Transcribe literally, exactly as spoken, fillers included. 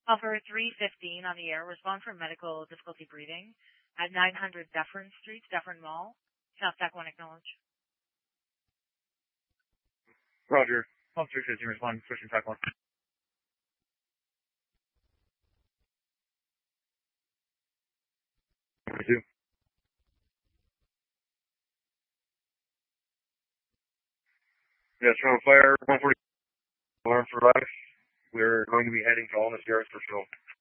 Officer three fifteen on the air. Respond for medical difficulty breathing at nine hundred Dufferin Street, Dufferin Mall. South Stack one, acknowledge. Roger. Officer fifteen, respond. Switching Stack one. Number two. Yes, from fire one forty. Alarm for life. We're going to be heading to Almas Yards for fuel.